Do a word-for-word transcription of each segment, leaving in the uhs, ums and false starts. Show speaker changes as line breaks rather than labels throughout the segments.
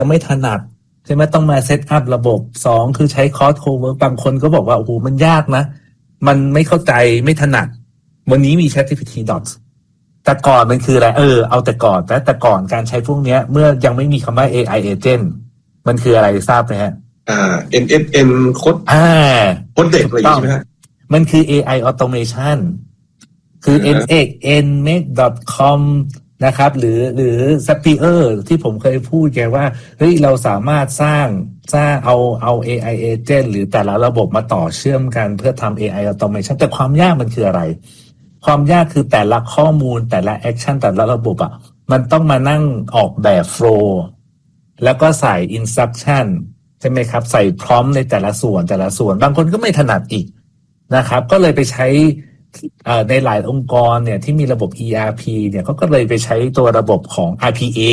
ไม่ถนัดใช่ไหมต้องมาเซตอัพระบบสองคือใช้คอร์สโคเวิร์กบางคนก็บอกว่าโอ้โหมันยากนะมันไม่เข้าใจไม่ถนัดวันนี้มี ChatGPT Docs แต่ก่อนมันคืออะไรเออเอาแต่ก่อนแต่แต่ก่อนการใช้พวกเนี้ยเมื่อยังไม่มีคำว่า เอ ไอ Agent มันคืออะไรทราบไหมฮะ
อ่า เอ็น เอฟ เอ็น โค้ด
อ่า
โค้ดเด็กอะไรอย่างงี้ใช่ไหมฮะ
มันคือ เอ ไอ Automation คือ เอ็น เอ็กซ์ เอ็น เมค ดอท คอม นะครับหรือหรือ Zapier ที่ผมเคยพูดแกว่าเฮ้ยเราสามารถสร้างสร้างเอาเอา เอ ไอ Agent หรือแต่ละระบบมาต่อเชื่อมกันเพื่อทำ เอ ไอ Automation แต่ความยากมันคืออะไรความยากคือแต่ละข้อมูลแต่ละ Action แต่ละระบบอ่ะมันต้องมานั่งออกแบบ Flow แล้วก็ใส่ Instruction ใช่ไหมครับใส่พร้อมในแต่ละส่วนแต่ละส่วนบางคนก็ไม่ถนัดอีกนะครับก็เลยไปใช้ในหลายองค์กรเนี่ยที่มีระบบ อี อาร์ พี เนี่ยเขาก็เลยไปใช้ตัวระบบของ อาร์ พี เอ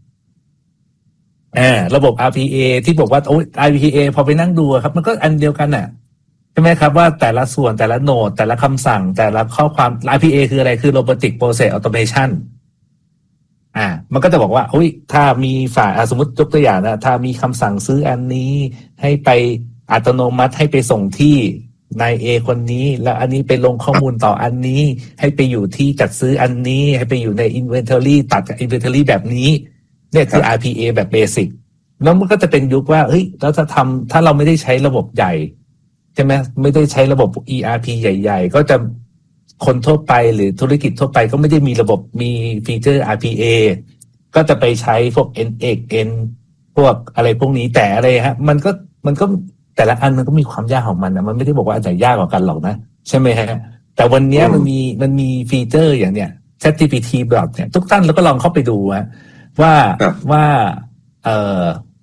อ่าระบบ อาร์ พี เอ ที่บอกว่าโอ้ย อาร์ พี เอ พอไปนั่งดูครับมันก็อันเดียวกันน่ะใช่ไหมครับว่าแต่ละส่วนแต่ละโนดแต่ละคำสั่งแต่ละข้อความ อาร์ พี เอ คืออะไรคือ Robotic Process Automation อ่ามันก็จะบอกว่าโอ้ยถ้ามีฝ่ายสมมติยกตัวอย่างนะถ้ามีคำสั่งซื้ออันนี้ให้ไปอัตโนมัติให้ไปส่งที่นาย A คนนี้แล้วอันนี้ไปลงข้อมูลต่ออันนี้ให้ไปอยู่ที่จัดซื้ออันนี้ให้ไปอยู่ใน inventory ตัดกับ inventory แบบนี้เนี่ยคือ อาร์ พี เอ แบบเบสิกแล้วมันก็จะเป็นยุคว่าเฮ้ยเราจะทำถ้าเราไม่ได้ใช้ระบบใหญ่ใช่ไหมไม่ได้ใช้ระบบ อี อาร์ พี ใหญ่ๆก็จะคนทั่วไปหรือธุรกิจทั่วไปก็ไม่ได้มีระบบมีฟีเจอร์ อาร์ พี เอ ก็จะไปใช้พวก เอ็น เอ็กซ์ เอ็น พวกอะไรพวกนี้แต่อะไรฮะมันก็มันก็แต่ละอันมันก็มีความยากของมันนะมันไม่ได้บอกว่าอันไหนยากกว่ากันหรอกนะใช่ไหมฮะแต่วันนี้มันมีมันมีฟีเจอร์อย่างเนี้ย ChatGPT Docs เนี่ยทุกท่านแล้วก็ลองเข้าไปดูฮะว่าว่าเอ่อ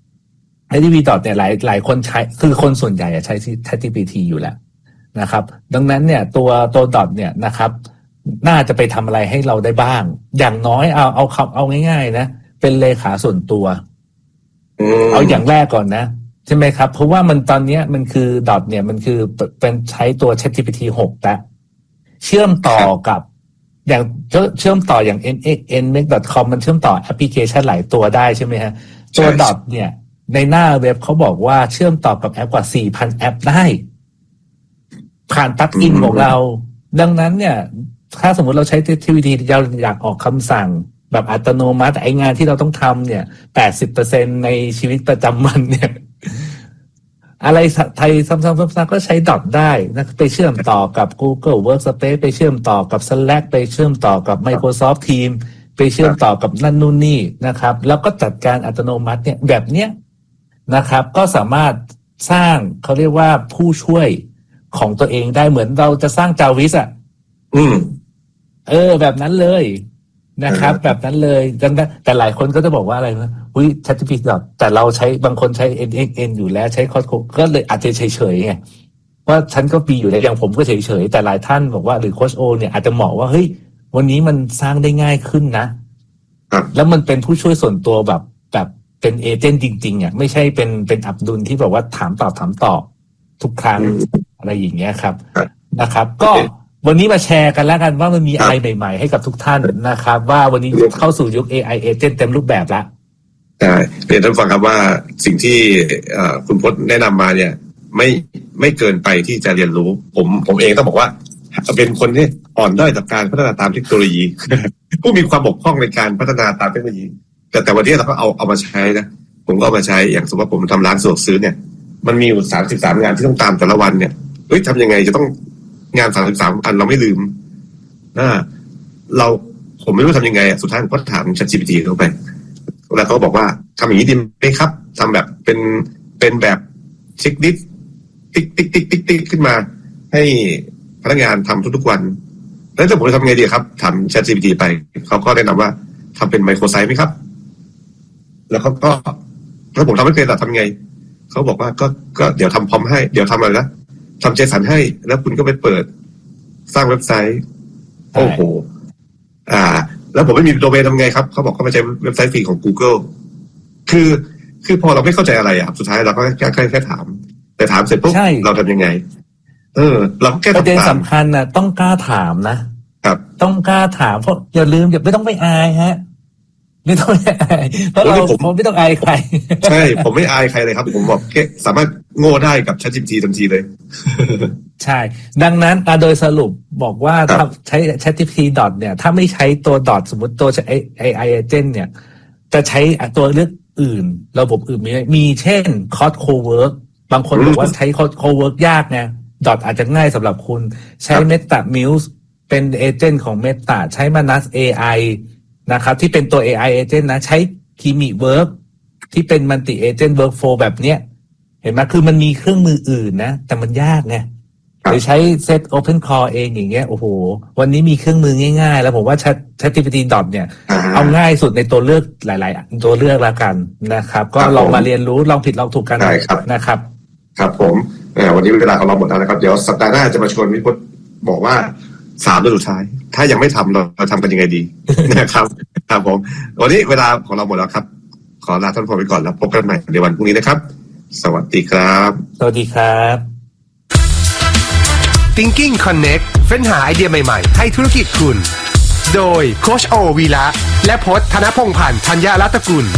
ChatGPT Docs เนี่ยหลายหลายคนใช้คือคนส่วนใหญ่ใช้ ChatGPT อยู่แล้วนะครับดังนั้นเนี่ยตัวตัว Docs เนี่ยนะครับน่าจะไปทำอะไรให้เราได้บ้างอย่างน้อยเอาเอาเอาง่ายๆนะเป็นเลขาส่วนตัวเอาอย่างแรกก่อนนะใช่ไหมครับเพราะว่ามันตอนนี้มันคือดอทเนี่ยมันคือเป็นใช้ตัว ChatGPT หกแล้วเชื่อมต่อกับอย่างเชื่อมต่ออย่าง เอ็น เอ็กซ์ เอ็น เมค ดอท คอม มันเชื่อมต่อแอปพลิเคชันหลายตัวได้ใช่ไหมฮะตัวดอทเนี่ยในหน้าเว็บเขาบอกว่าเชื่อมต่อกับแอปกว่า สี่พัน แอปได้ผ่านปลั๊กอินของเราดังนั้นเนี่ยถ้าสมมติเราใช้ ChatGPT เราอยากออกคำสั่งแบบอัตโนมัติไองานที่เราต้องทำเนี่ย แปดสิบเปอร์เซ็นต์ ในชีวิตประจำวันเนี่ยอะไรไทยซ้ำๆๆก็ใช้ดอทได้นะไปเชื่อมต่อกับ Google Workspace ไปเชื่อมต่อกับ Slack ไปเชื่อมต่อกับ Microsoft Teams ไปเชื่อมต่อกับนั่นนู่นนี่นะครับแล้วก็จัดการอัตโนมัติเนี่ยแบบเนี้ยนะครับก็สามารถสร้างเขาเรียกว่าผู้ช่วยของตัวเองได้เหมือนเราจะสร้างจาวิสอ่ะอืมเออแบบนั้นเลยนะครับแบบนั้นเลยแต่หลายคนก็จะบอกว่าอะไรนะอุ้ย ChatGPT แต่เราใช้บางคนใช้ เอ็น เอ็กซ์ เอ็น อยู่แล้วใช้คอร์สก็เลยอาจจะเฉยๆไงว่าฉันก็ปีอยู่แล้วอย่างผมก็เฉยๆแต่หลายท่านบอกว่าหรือโค้ชโอเนี่ยอาจจะเหมาะว่าเฮ้ยวันนี้มันสร้างได้ง่ายขึ้นนะแล้วมันเป็นผู้ช่วยส่วนตัวแบบแบบเป็นเอเจนต์จริงๆอ่ะไม่ใช่เป็นเป็นอับดุลที่แบบว่าถามตอบถามตอบทุกครั้งอะไรอย่างเงี้ยครับนะครับก็วันนี้มาแชร์กันแล้วกันว่ามันมีอะไรใหม่ๆให้กับทุกท่านนะครับว่าวันนี้เข้าสู่ยุค เอ ไอ Agent เต็มรูปแบบแล้ว
ใช่เรียนท่านฟังครับว่าสิ่งที่คุณพจน์แนะนำมาเนี่ยไม่ไม่เกินไปที่จะเรียนรู้ผมผมเองต้องบอกว่าเป็นคนที่อ่อนด้อยต่อการพัฒนาตามเทคโนโลยี ผู้มีความบกพร่องในการพัฒนาตามเทคโนโลยีแต่แต่วันนี้เราก็เอาเอามาใช้นะผมก็เอามาใช้อย่างสมมติว่าผมทำร้านสะดวกซื้อเนี่ยมันมีอยู่สามสิบสามงานที่ต้องตามแต่ละวันเนี่ยเฮ้ยทำยังไงจะต้องงานสามสิบสามอันเราไม่ลืมนะเราผมไม่รู้ทำยังไงสุดท้ายผมก็ถาม ChatGPT เข้าไปแล้วเขาบอกว่าทำอย่างนี้ดีไหมครับทำแบบเป็นเป็นแบบเช็คลิสต์ติ๊กติ๊กติ๊กติ๊กติ๊กขึ้นมาให้พนักงานทำทุกๆวันแล้วจะผมจะทำไงดีครับถาม ChatGPT ไปเขาก็แนะนำว่าทำเป็นไมโครไซต์ไหมครับแล้วเขาก็ถ้าผมทำไม่เป็นจะทำไงเขาบอกว่าก็ก็เดี๋ยวทำพร้อมให้เดี๋ยวทำอะไรนะทำเจสันให้แล้วคุณก็ไปเปิดสร้างเว็บไซต์โอ้โหอ่าแล้วผมไม่มีโดเมนทำไงครับเขาบอกเขาไปใช้เว็บไซต์ฟรีของ Google คือคือพอเราไม่เข้าใจอะไรอ่ะสุดท้ายเราก็แค่แค่แค่ถามแต่ถามเสร็จปุ๊บเราทำยังไงเออเราแค่
ประเด็นสำคัญนะต้องกล้าถามนะครับต้องกล้าถามเพราะอย่าลืมอย่าไม่ต้องไปอายฮะไม่ต้องอายเพราะเราผมไม่ต้องอายใคร
ใช่ผมไม่อายใครเลยครับผมบอกแค่สามารถโง่ได้กับ ChatGPT ทันทีเลย
ใช่ดังนั้นโดยสรุปบอกว่าถ้าใช้ ChatGPT ดอทเนี่ยถ้าไม่ใช้ตัวดอทสมมติตัว เอ ไอ Agent เนี่ยจะใช้ตัวเลือกอื่นระบบอื่นมีมีเช่น Code Cowork บางคนบอกว่าใช้ Code Cowork ยากไงดอทอาจจะง่ายสำหรับคุณใช้ Meta Muse เป็นเอเจนต์ของ Meta ใช้ Manus เอ ไอ นะครับที่เป็นตัว เอ ไอ Agent นะใช้ Kimi Work ที่เป็น Multi Agent Workflow แบบเนี้ยเห็นไหมคือมันมีเครื่องมืออื่นนะแต่มันยากไงหรือใช้ Set Open Core เองอย่างเงี้ยโอ้โหวันนี้มีเครื่องมือง่ายๆแล้วผมว่า ChatGPT ดอทเนี่ยเอาง่ายสุดในตัวเลือกหลายๆตัวเลือกละกันนะครับก็ลองมาเรียนรู้ลองผิดลองถูกกันนะครับ
ครับผมวันนี้เวลาของเราหมดแล้วนะครับเดี๋ยวสัปดาห์หน้าจะมาชวนวิพจน์บอกว่าสามเรื่องสุดท้ายถ้ายังไม่ทำเราเราทำกันยังไงดี นะครับครับผมวันนี้เวลาของเราหมดแล้วครับขอลาท่านผู้ชมไปก่อนแล้วพบกันใหม่ในวันพรุ่งนี้นะครับสวัสดีครับ
สวัสดีครับ
Thinking Connect เฟ้นหาไอเดียใหม่ๆให้ธุรกิจคุณโดยโค้ชโอวีระและพจน์ธนพงษ์พันธ์ธัญรัตนกุล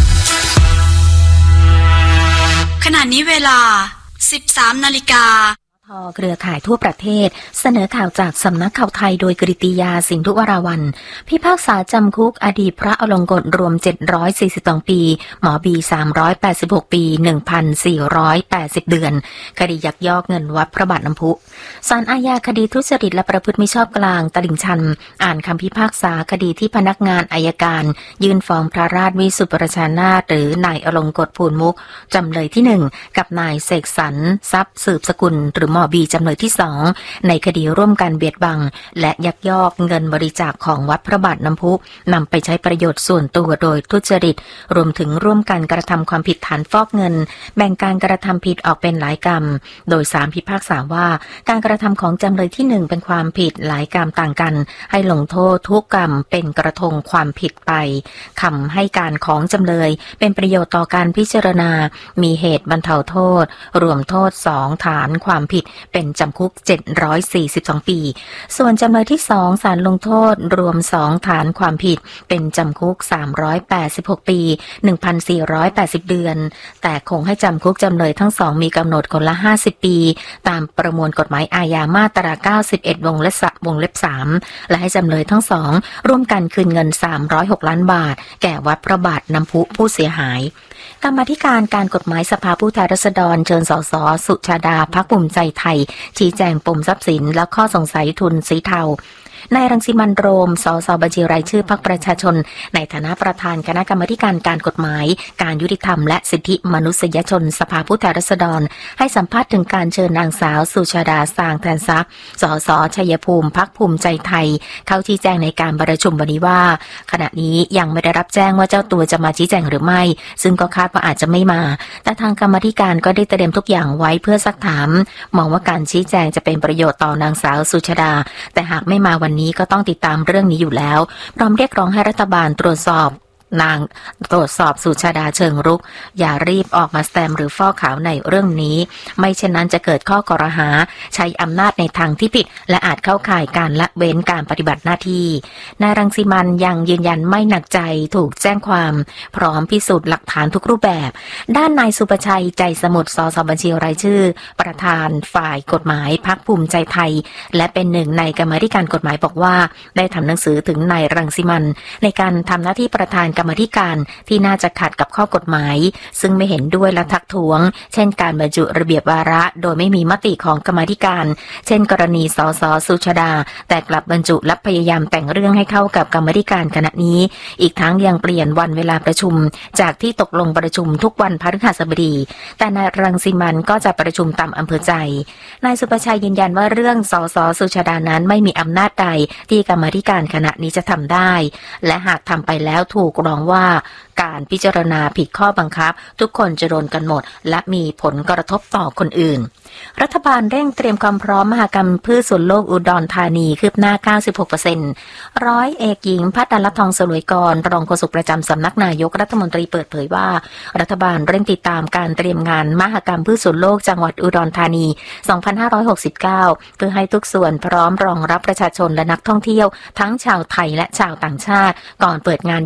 ขณะนี้เวลา สิบสามนาฬิกาทเครือข่ายทั่วประเทศเสนอข่าวจากสำนักข่าวไทยโดยกฤติยาสินธุวราวัลย์พิพากษาจำคุกอดีตพระอลงกฎรวมเจ็ดร้อยสี่สิบสองปีหมอบีสามร้อยแปดสิบหกปี หนึ่งพันสี่ร้อยแปดสิบ เดือนคดียักยอกเงินวัดพระบาทน้ำพุศาลอาญาคดีทุจริตและประพฤติมิชอบกลางตลิ่งชันอ่านคำพิพากษาคดีที่พนักงานอัยการยื่นฟ้องพระราชวิสุทธิประชานาถหรือนายอลงกฎภูลมุกจำเลยที่หนึ่งกับนายเสกสรรทรัพย์สืบสกุลหรือหมอบีจำเลยที่สองในคดีร่วมกันเบียดบังและยักยอกเงินบริจาคของวัดพระบาทน้ำพุนำไปใช้ประโยชน์ส่วนตัวโดยทุจริตรวมถึงร่วมกันกระทำความผิดฐานฟอกเงินแบ่งการกระทำผิดออกเป็นหลายกรรมโดยศาลพิพากษาว่าการกระทำของจำเลยที่หนึ่งเป็นความผิดหลายกรรมต่างกันให้ลงโทษทุกกรรมเป็นกระทงความผิดไปคำให้การของจำเลยเป็นประโยชน์ต่อการพิจารณามีเหตุบรรเทาโทษรวมโทษสองฐานความผิดเป็นจำคุกเจ็ดร้อยสี่สิบสองปีส่วนจำเลยที่สองศาลลงโทษรวมสองฐานความผิดเป็นจำคุกสามร้อยแปดสิบหกปี หนึ่งพันสี่ร้อยแปดสิบ เดือนแต่คงให้จำคุกจำเลยทั้งสองมีกำหนดคนละห้าสิบปีตามประมวลกฎหมายอาญามาตราเก้าสิบเอ็ดวงเล็บวงเล็บสามและให้จำเลยทั้งสองร่วมกันคืนเงินสามร้อยหกล้านบาทแก่วัดพระบาทน้ำพุผู้เสียหายกรรมาธิการการกฎหมายสภาผู้แทนราษฎรเชิญสสสุชาดาพรรคภูมิใจไทยชี้แจงปมทรัพย์สินและข้อสงสัยทุนสีเทานายรังสิมันต์โรมสสบัญชีรายชื่อพรรคประชาชนในฐานะประธานคณะกรรมาธิการการกฎหมายการยุติธรรมและสิทธิมนุษยชนสภาผู้แทนราษฎรให้สัมภาษณ์ถึงการเชิญนางสาวสุชาดาสร้างแทนทรัพย์สสชัยภูมิพรรคภูมิใจไทยเข้าชี้แจงในการประชุมวันนี้ว่าขณะนี้ยังไม่ได้รับแจ้งว่าเจ้าตัวจะมาชี้แจงหรือไม่ซึ่งก็คาดว่าอาจจะไม่มาแต่ทางกรรมาธิการก็ได้เตรียมทุกอย่างไว้เพื่อซักถามมองว่าการชี้แจงจะเป็นประโยชน์ต่อนางสาวสุชาดาแต่หากไม่มาวันนี้ก็ต้องติดตามเรื่องนี้อยู่แล้วพร้อมเรียกร้องให้รัฐบาลตรวจสอบนางตรวจสอบสุชาดาเชิงรุกอย่ารีบออกมาแสดงหรือฟอกขาวในเรื่องนี้ไม่เช่นนั้นจะเกิดข้อกล่าวหาใช้อำนาจในทางที่ผิดและอาจเข้าข่ายการละเว้นการปฏิบัติหน้าที่นายรังสิมันต์ยังยืนยันไม่หนักใจถูกแจ้งความพร้อมพิสูจน์หลักฐานทุกรูปแบบด้านนายสุประชัยใจสมุทรสสบัญชีรายชื่อประธานฝ่ายกฎหมายพรรคภูมิใจไทยและเป็นหนึ่งในกรรมาธิการกฎหมายบอกว่าได้ทำหนังสือถึงนายรังสิมันต์ในการทำหน้าที่ประธานกรรมาธิการที่น่าจะขัดกับข้อกฎหมายซึ่งไม่เห็นด้วยและทักท้วงเช่นการบรรจุระเบียบวาระโดยไม่มีมติของกรรมาธิการเช่นกรณีสสสุชาดาแต่กลับบรรจุและพยายามแต่งเรื่องให้เข้ากับกรรมาธิการขณะนี้อีกทั้งยังเปลี่ยนวันเวลาประชุมจากที่ตกลงประชุมทุกวันพฤหัสบดีแต่นายรังสิมันต์ก็จะประชุมตามอำเภอใจนายสุประชัยยืนยันว่าเรื่องสสสุชาดานั้นไม่มีอำนาจใดที่กรรมาธิการคณะนี้จะทำได้และหากทำไปแล้วถูกร้องว่าการพิจารณาผิดข้อบังคับทุกคนจะโดนกันหมดและมีผลกระทบต่อคนอื่นรัฐบาลเร่งเตรียมความพร้อมมหกรรมพืชสวนโลกอุดรธานีคืบหน้า เก้าสิบหกเปอร์เซ็นต์ ร้อยเอกหญิงภัทรรัตน์ทองสลวยกรรองโฆษกประจำสำนักนายกรัฐมนตรีเปิดเผยว่ารัฐบาลเร่งติดตามการเตรียมงานมหกรรมพืชสวนโลกจังหวัดอุดรธานี สองพันห้าร้อยหกสิบเก้า เพื่อให้ทุกส่วนพร้อมรองรับประชาชนและนักท่องเที่ยวทั้งชาวไทยและชาวต่างชาติก่อนเปิดงานอย่างเป็นท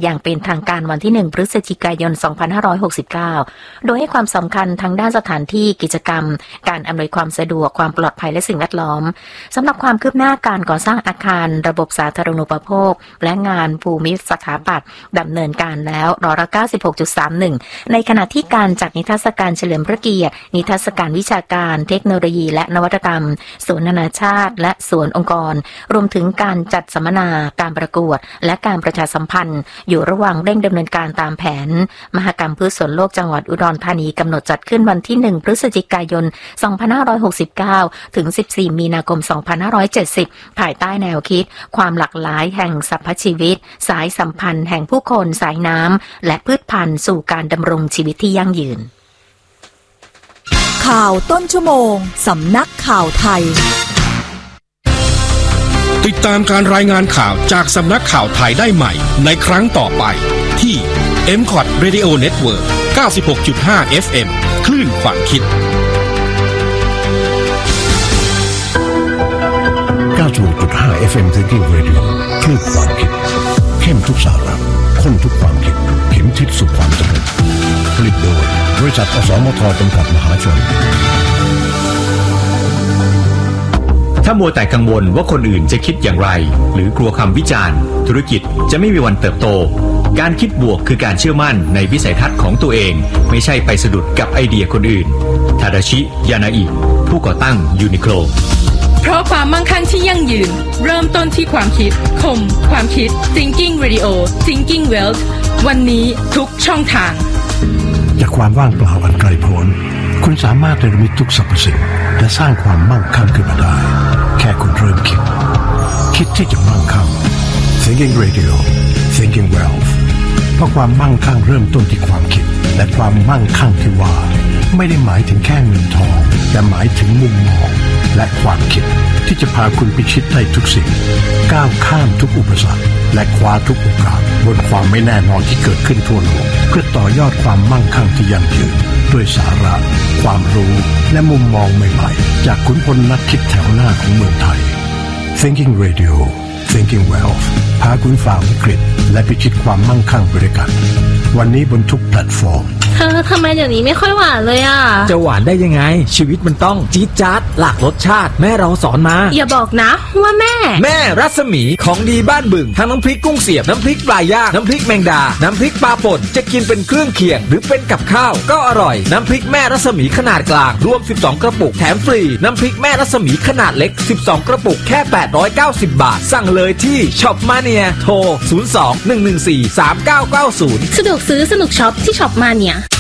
ทางการวันที่หนึ่งพฤศจิกายนสองพันห้าร้อยหกสิบเก้าโดยให้ความสำคัญทางด้านสถานที่กิจกรรมการอำนวยความสะดวกความปลอดภัยและสิ่งแวดล้อมสำหรับความคืบหน้าการก่อสร้างอาคารระบบสาธารณูปโภคและงานภูมิสถาปัตย์ดำเนินการแล้วร้อยละ เก้าสิบหกจุดสามหนึ่ง ในขณะที่การจัดนิทรรศการเฉลิมพระเกียรตินิทรรศการวิชาการเทคโนโลยีและนวัตกรรมสวนนานาชาติและสวนองค์กรรวมถึงการจัดสัมมนาการประกวดและการประชาสัมพันธ์อยู่ระหว่างเร่งดำเนินการตามแผนมหกรรมพืชสวนโลกจังหวัดอุดรธานีกำหนดจัดขึ้นวันที่หนึ่งพฤศจิกายนสองพันห้าร้อยหกสิบเก้าถึงสิบสี่มีนาคมสองพันห้าร้อยเจ็ดสิบภายใต้แนวคิดความหลากหลายแห่งสรรพชีวิตสายสัมพันธ์แห่งผู้คนสายน้ำและพืชพันธุ์สู่การดำรงชีวิตที่ยั่งยืน
ข่าวต้นชั่วโมงสำนักข่าวไทย
ติดตามการรายงานข่าวจากสำนักข่าวไทยได้ใหม่ในครั้งต่อไปที่ เอ็ม คอท Radio Network เก้าสิบหกจุดห้า เอฟ เอ็ม คลื่นความคิด
เก้าสิบหกจุดห้า เอฟ เอ็ม Thinking Radio คลื่นความคิดเข้มทุกสาระข้นทุกความคิดเข็มทิศสู่ความสำเร็จผลิตโดยบริษัทอสมทจำกัดมหาชน
ถ้ามัวแต่กังวลว่าคนอื่นจะคิดอย่างไรหรือกลัวคำวิจารณ์ธุรกิจจะไม่มีวันเติบโตการคิดบวกคือการเชื่อมั่นในวิสัยทัศน์ของตัวเองไม่ใช่ไปสะดุดกับไอเดียคนอื่นทาดาชิยานาอิผู้ก่อตั้งยูนิโคล
เพราะความมั่งคั่งที่ยั่งยืนเริ่มต้นที่ความคิดคมความคิด Thinking Radio Thinking Wealth วันนี้ทุกช่องทาง
จากความว่างเปล่าอันไกลโพ้นคุณสามารถเนรมิตทุกสรรพสิ่งและสร้างความมั่งคั่งขึ้นมาได้แค่คุณเริ่มคิดคิดที่จะมั่งคั่ง Thinking Radio Thinking Wealth เพราะความมั่งคั่งเริ่มต้นที่ความคิดและความมั่งคั่งที่ว่าไม่ได้หมายถึงแค่เงินทองแต่หมายถึงมุมมองและความคิดที่จะพาคุณพิชิตได้ทุกสิ่งก้าวข้ามทุกอุปสรรคและคว้าทุกโอกาสบนความไม่แน่นอนที่เกิดขึ้นทั่วโลกเพื่อต่อยอดความมั่งคั่งที่ยั่งยืนด้วยสาระความรู้และมุมมองใหม่ๆจากขุนพลนักคิดแถวหน้าของเมืองไทย Thinking Radio Thinking Wealth พาคุณฝ่าวิกฤตและพิชิตความมั่งคั่งไปด้วยกันวันนี้บนทุกแพลตฟอร์ม
เธอทำไมเดี๋ยวนี้ไม่ค่อยหวานเลยอ่ะ
จะหวานได้ยังไงชีวิตมันต้องจี๊ดจ๊าดหลากรสชาติแม่เราสอนมา
อย่าบอกนะว่าแม่
แม่รัศมีของดีบ้านบึงทั้งน้ำพริกกุ้งเสียบน้ำพริกปลาย่างน้ำพริกแมงดาน้ำพริกปลาป่นจะกินเป็นเครื่องเคียงหรือเป็นกับข้าวก็อร่อยน้ำพริกแม่รัศมีขนาดกลางรวมสิบสองกระปุกแถมฟรีน้ำพริกแม่รัศมีขนาดเล็กสิบสองกระปุกแค่แปดร้อยเก้าสิบบาทสั่งเลยที่ช็อปมาเนียโทรศูนย์ สอง หนึ่ง หนึ่ง สี่ สาม เก้า เก้า ศูนย์
สะดวกซื้อสนุกช็อปที่ช็อปมาเนีย